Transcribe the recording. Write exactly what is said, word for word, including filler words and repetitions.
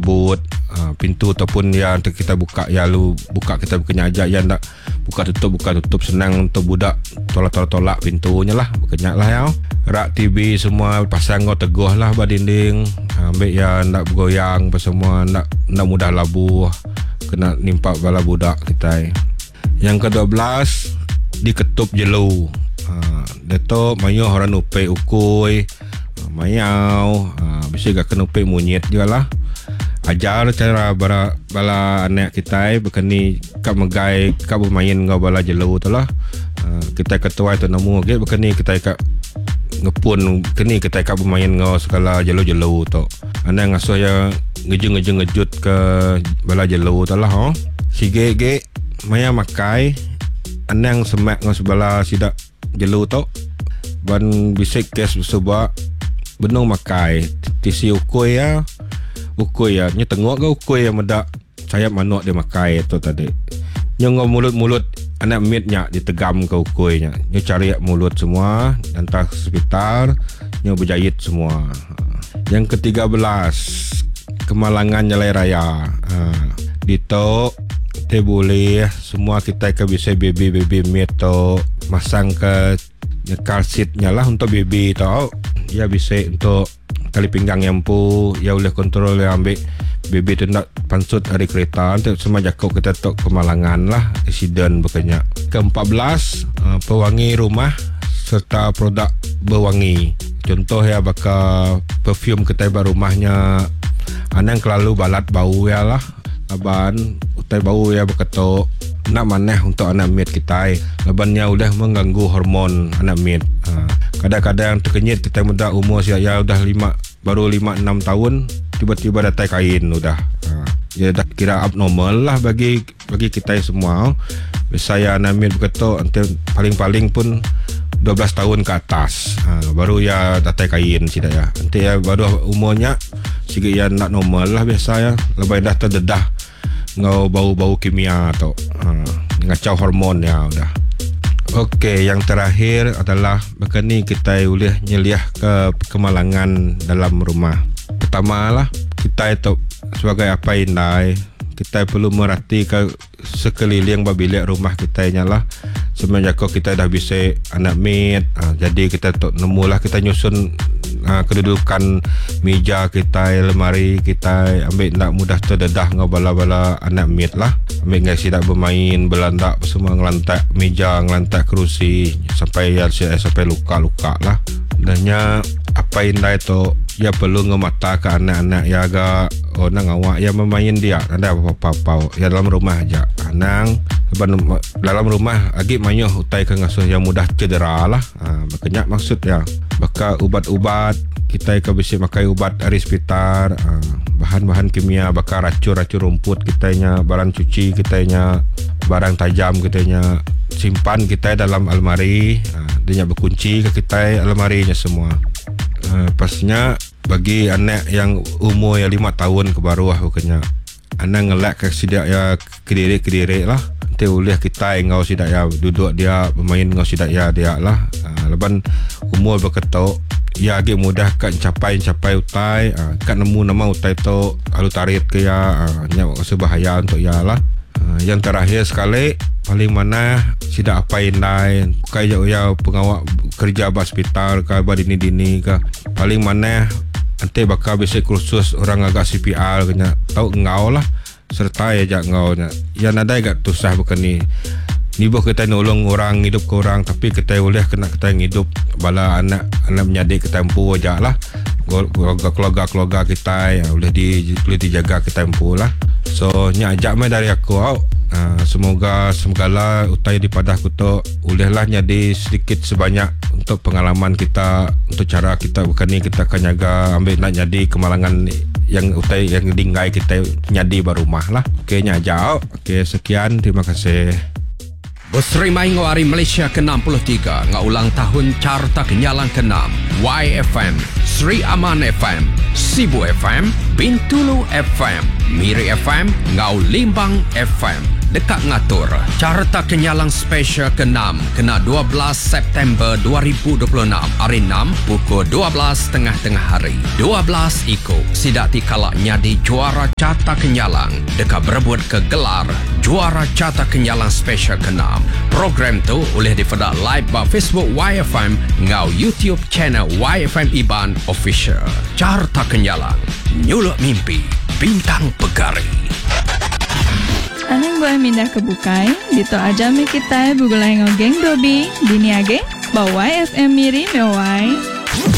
tersebut. Uh, pintu ataupun yang kita buka, ya lu buka kita bukannya aja yang nak buka tutup buka tutup senang untuk budak tolak-tolak pintunya lah, bukannya lah ya. Rak T V semua pasang kau teguh lah bah dinding, ambil ya nak bergoyang apa semua, nak nak mudah labuh, kena nimpak bala budak kita. Yang kedua belas diketup jelu. Uh, Dato mayo orang upe ukui mayau, uh, bisa gak kena upe monyet juga lah. Ajar cara bara bala anak kita berkeni kap megai kap bermain ngau bala jelu tu lah. Uh, kita ketua itu nemu ke berkeni kita kap ngepun keni kita kap bermain ngau segala jelu-jelu tu. Anda ngasuh ya ngejeng-ngejeng ngejut ke bala jelu tu lah. Oh. Sige ge maya makai anang semak ngau sebala sidak jelu tu. Ban bisik kes sebab benung makai tisi ukui ya. Ukui ya, nya tengok ke ukui yang medak sayap manuk dia makai tu tadi. Nya ngau mulut-mulut anak mitnya ditegam ke ukuinya. Nya cari mulut semua, entah sekitar, nya berjahit semua. Yang ketiga belas kemalangan Nyalai Raya. Ha, dito te boleh semua kita ke bisa baby-baby mit tu masang ke car seatnya lah untuk baby tau. Ya bisa untuk tali pinggang yang pu, ya boleh kontrol yang ambil baby tu nak pansut hari kereta untuk semua jakuk kita tok kemalangan lah, accident bukannya. Ke empat belas uh, pewangi rumah serta produk berwangi. Contoh ya bakal perfume kita bar rumahnya anang kelalu balat bau ya lah. Laban utai bau ya beketok nak maneh untuk anak mit kita. Labannya udah mengganggu hormon anak mit. Uh, kadang-kadang terkenyit kita muda umur ya, ya udah lima baru lima enam tahun tiba-tiba datai kain udah. Ha, ya dah kira abnormal lah bagi bagi kita semua. Saya anak mit beketok nanti paling-paling pun dua belas tahun ke atas. Ha, baru ya datai kain tidak ya. Nanti ya baru umurnya sikit ya nak normal lah biasa ya. Lebih dah terdedah ngau bau-bau kimia atau ha, ngacau hormon ya udah. Okey, yang terakhir adalah begini kita boleh nyeliah ke kemalangan dalam rumah. Pertama lah, kita itu sebagai apa indai, kita perlu merhati ke sekeliling bilik rumah kita lah. Semenjak kita dah bisa anak mit, ha, jadi kita tu nemulah kita nyusun ha, kedudukan meja kita, lemari kita, ambil nak mudah terdedah ngau bala-bala anak mit lah. Ambil ngai sidak bermain, belantak semua ngelantak meja, ngelantak kerusi sampai ya sampai luka-luka lah. Dannya apa indai tu ya perlu ngemata ke anak-anak ya agak oh nang awak ya memain dia ada apa-apa ya dalam rumah aja. Anang dalam rumah lagi mayuh utai ke ngasuh yang mudah cedera lah. Ha, makanya maksud ya bakal ubat-ubat kita ke bisa pakai ubat dari hospital, ha, bahan-bahan kimia bakal racun-racun rumput kitanya, barang cuci kitanya, barang tajam kitanya simpan kita dalam almari. Ha, dia berkunci ke kita almarinya semua. Ha, pastinya bagi anak yang umur yang lima tahun ke bawah bukannya anak ngelak ke sidak ya kediri-kediri lah. Nanti boleh kita ngau sidak ya duduk dia bermain ngau sidak ya dia lah. Ha, leban umur berketok ya agak mudah kan capai-capai utai. Ha, kan nemu nama utai tu lalu tarik ke ya. Ha, nyak bahaya untuk ya lah. Ha, yang terakhir sekali paling mana sidak apa indai kayak ya pengawal kerja di hospital ke dini-dini ke paling mana nanti bakal bisa kursus orang agak C P R kena tahu ngau lah serta ya jak ngau nya ya nada agak tusah bukan ni ni boh kita nolong orang hidup ke orang tapi kita boleh kena kita hidup bala anak anak menyadik kita empu aja lah keluarga-keluarga kita ya boleh di boleh dijaga kita empu lah. So nya ajak mai dari aku au. Uh, semoga segala utai di padah kuto bolehlah jadi sedikit sebanyak untuk pengalaman kita untuk cara kita bukan ni kita akan jaga ambil nak jadi kemalangan yang utai yang dinggai kita nyadi baru rumah lah. Okey nya ajak. Okey sekian terima kasih. Berserimai ngawari Malaysia ke enam puluh tiga, ngaulang tahun Carta Kenyalang ke enam. Y F M, Sri Aman F M, Sibu F M, Bintulu F M, Miri F M, Ngau Limbang F M. Dekat ngatur Carta Kenyalang Special ke enam kena dua belas September dua ribu dua puluh enam hari enam pukul dua belas tengah-tengah hari. dua belas Iko sidak tikalak nyadi juara Carta Kenyalang dekat berebut ke gelar juara Carta Kenyalang Special ke enam. Program tu boleh dipedak live ba Facebook Y F M ngau YouTube channel Y F M Iban Official. Carta Kenyalang, nyuluk mimpi bintang pegari. Aneng boleh mindah ke bukai, dito aja mi kita bugulay ngogeng dobi, dini age, bawai F M miri mewai.